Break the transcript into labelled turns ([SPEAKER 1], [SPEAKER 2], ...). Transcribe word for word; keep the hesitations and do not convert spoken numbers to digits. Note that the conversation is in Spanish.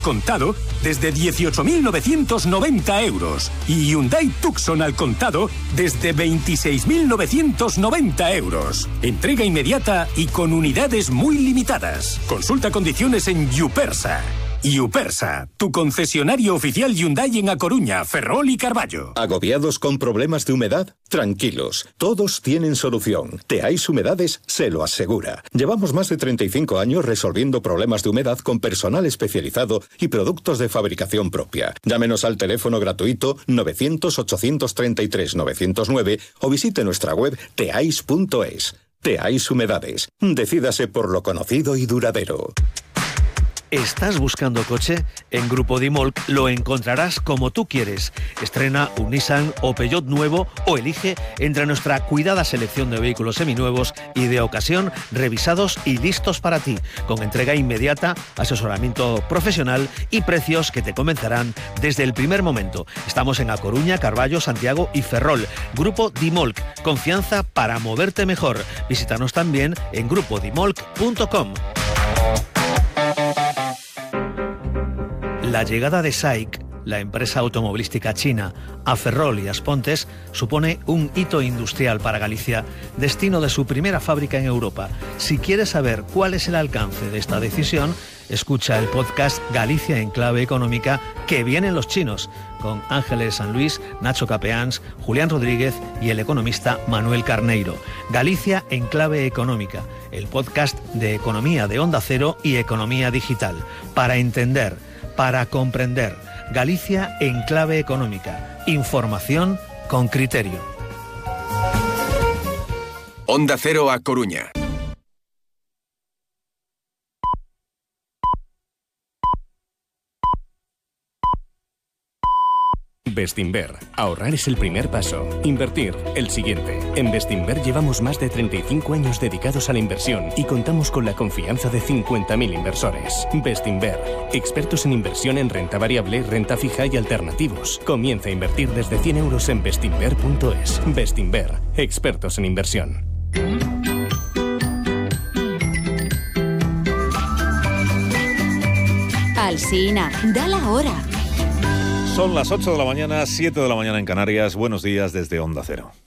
[SPEAKER 1] Contado desde dieciocho mil novecientos noventa euros y Hyundai Tucson al contado desde veintiséis mil novecientos noventa euros. Entrega inmediata y con unidades muy limitadas. Consulta condiciones en Yupersa. Yupersa, tu concesionario oficial Hyundai en A Coruña, Ferrol y Carballo.
[SPEAKER 2] ¿Agobiados con problemas de humedad? Tranquilos, todos tienen solución. Teais Humedades se lo asegura. Llevamos más de treinta y cinco años resolviendo problemas de humedad con personal especializado y productos de fabricación propia. Llámenos al teléfono gratuito novecientos, ochocientos treinta y tres, novecientos nueve o visite nuestra web teais punto es. Teais Humedades. Decídase por lo conocido y duradero.
[SPEAKER 3] ¿Estás buscando coche? En Grupo Dimolk lo encontrarás como tú quieres. Estrena un Nissan o Peugeot nuevo o elige entre nuestra cuidada selección de vehículos seminuevos y de ocasión revisados y listos para ti, con entrega inmediata, asesoramiento profesional y precios que te convencerán desde el primer momento. Estamos en A Coruña, Carballo, Santiago y Ferrol. Grupo Dimolk, confianza para moverte mejor. Visítanos también en grupo dimolk punto com. La llegada de SAIC, la empresa automovilística china, a Ferrol y Aspontes supone un hito industrial para Galicia, destino de su primera fábrica en Europa. Si quieres saber cuál es el alcance de esta decisión, escucha el podcast Galicia en Clave Económica, que vienen los chinos, con Ángeles San Luis, Nacho Capeans, Julián Rodríguez y el economista Manuel Carneiro. Galicia en Clave Económica, el podcast de economía de Onda Cero y economía digital, para entender, para comprender. Galicia en Clave Económica. Información con criterio.
[SPEAKER 4] Onda Cero A Coruña.
[SPEAKER 5] Bestinver. Ahorrar es el primer paso. Invertir, el siguiente. En Bestinver llevamos más de treinta y cinco años dedicados a la inversión y contamos con la confianza de cincuenta mil inversores. Bestinver. Expertos en inversión en renta variable, renta fija y alternativos. Comienza a invertir desde cien euros en bestinver punto es. Bestinver. Expertos en inversión.
[SPEAKER 6] Alsina, da la hora.
[SPEAKER 7] Son las ocho de la mañana, siete de la mañana en Canarias. Buenos días desde Onda Cero.